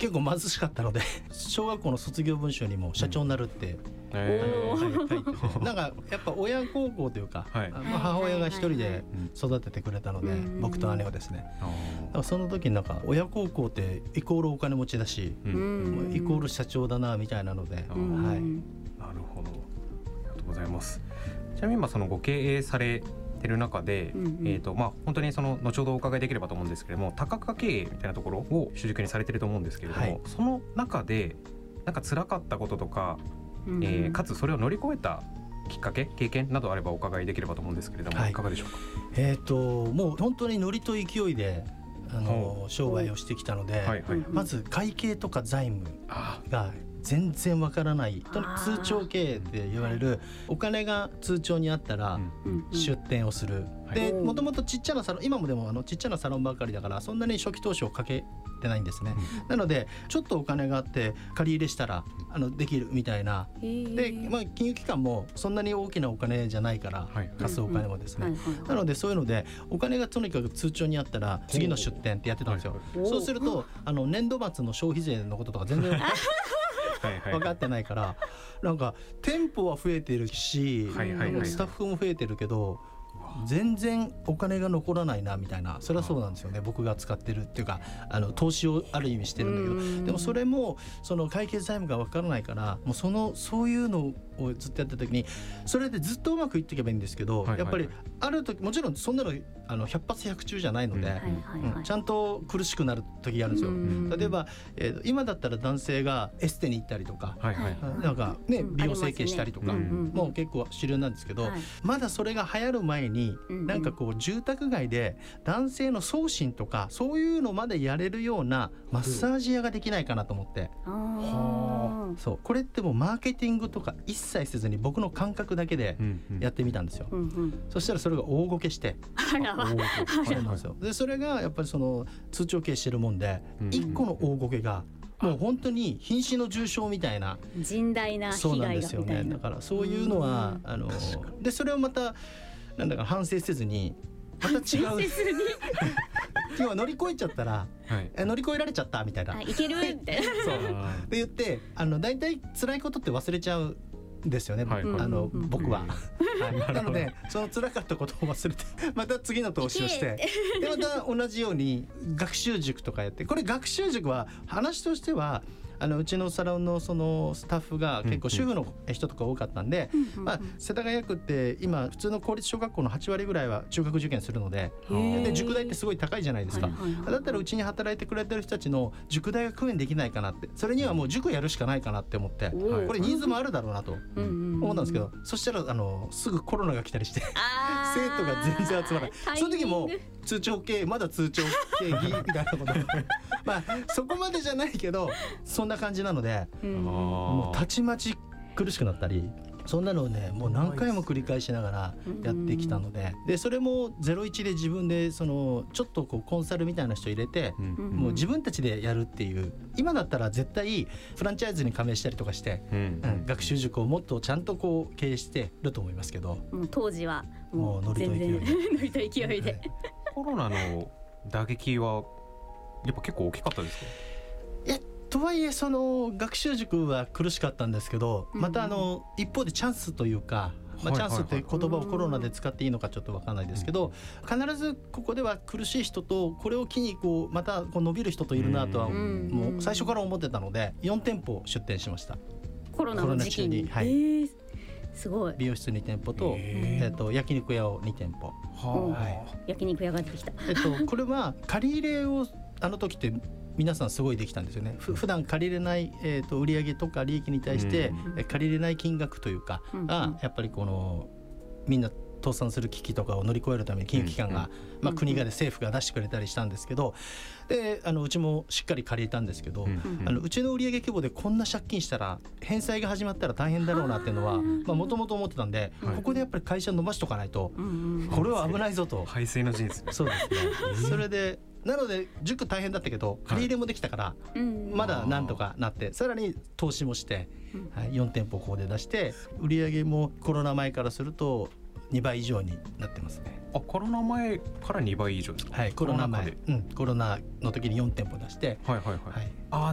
結構貧しかったので小学校の卒業文集にも社長になるって、書いてて、なんかやっぱ親孝行というか、母親が一人で育ててくれたので、僕と姉をですね。だからその時になんか親孝行ってイコールお金持ちだし、イコール社長だなみたいなので、 なるほど、ありがとうございます。ちなみに今そのご経営されてる中で、本当にその後ほどお伺いできればと思うんですけれども、多角化経営みたいなところを主軸にされてると思うんですけれども、その中でなんか辛かったこととか、かつそれを乗り越えたきっかけ経験などあればお伺いできればと思うんですけれども、いかがでしょうか。 もう本当にノリと勢いで商売をしてきたので、まず会計とか財務が全然わからない。通帳経営って言われる、お金が通帳にあったら出店をする。でもともとちっちゃなサロン、今もでもちっちゃなサロンばかりだからそんなに初期投資をかけてないんですね。なのでちょっとお金があって借り入れしたらできるみたいな。で、金融機関もそんなに大きなお金じゃないから貸すお金もですね。なのでそういうのでお金がとにかく通帳にあったら次の出店ってやってたんですよ。そうすると年度末の消費税のこととか全然分かってないから、なんか店舗は増えてるし、スタッフも増えてるけど全然お金が残らないなみたいな。それはそうなんですよね。僕が使ってるっていうか投資をある意味してるんだけど、でもそれもその会計財務が分からないから、もうそういうのをずっとやった時に、それでずっとうまくいっていけばいいんですけど、やっぱりある時もちろんそんなの100発100中じゃないので、ちゃんと苦しくなる時があるんですよ。例えば、今だったら男性がエステに行ったりとか、なんかね美容整形したりとか、もう結構主流なんですけど、まだそれが流行る前になんかこう住宅街で男性の送信とかそういうのまでやれるようなマッサージ屋ができないかなと思って、そうこれってもうマーケティングとか一切せずに僕の感覚だけでやってみたんですよ。そしたらそれが大ごけして、そうなんですよ。でそれがやっぱりその通帳経営してるもんで、一個の大ごけがもう本当に瀕死の重傷みたいな、 甚大な被害がみたいな。 だからそういうのはでそれをまたなんだか反省せずにまた違う今日は乗り越えちゃったら、乗り越えられちゃったみたいな、 いけるみたいなそうで言ってだいたい辛いことって忘れちゃうんですよね、僕は、なのでその辛かったことを忘れてまた次の投資をしてでまた同じように学習塾とかやって、これ学習塾は話としてはうちのサロンのそのスタッフが結構主婦の人とか多かったんで、世田谷区って今普通の公立小学校の8割ぐらいは中学受験するので、塾代ってすごい高いじゃないですか。だったらうちに働いてくれてる人たちの塾代が工面できないかなって、それにはもう塾やるしかないかなって思って、これニーズもあるだろうなと思ったんですけど、そしたらすぐコロナが来たりして生徒が全然集まらない。その時も通帳系まだ通帳経費みたいなことそこまでじゃないけどそんな感じなので、もうたちまち苦しくなったり、そんなのをねもう何回も繰り返しながらやってきたので、でそれも01で自分でちょっとこうコンサルみたいな人入れて、もう自分たちでやるっていう。今だったら絶対フランチャイズに加盟したりとかして、学習塾をもっとちゃんとこう経営してると思いますけど、 当時はもうノリと勢いでノリと勢いでコロナの打撃はやっぱ結構大きかったですか？ とはいえその学習塾は苦しかったんですけど、また一方でチャンスというか、チャンスって言葉をコロナで使っていいのかちょっと分かんないですけど、必ずここでは苦しい人とこれを機にこうまたこう伸びる人といるなとはもう最初から思ってたので、4店舗出店しました。 コロナの時期に。すごい。 美容室2店舗と、焼肉屋を2店舗、 焼肉屋が出てきた。 これは借り入れを時って皆さんすごいできたんですよね。普段借りれない、売上とか利益に対して、借りれない金額というかがやっぱりこのみんな倒産する危機とかを乗り越えるために金融機関が、国が政府が出してくれたりしたんですけど、でうちもしっかり借りたんですけど、うちの売上規模でこんな借金したら返済が始まったら大変だろうなっていうのはもともと思ってたんで、ここでやっぱり会社伸ばしとかないとこれは危ないぞと。 排水の陣ですね。 そうですね。それでなので塾大変だったけど借り入れもできたから、まだなんとかなって、さらに投資もして、4店舗ここで出して、売上もコロナ前からすると2倍以上になってますね。 コロナ前から2倍以上ですか？ コロナ前、コロナの時に4店舗出して、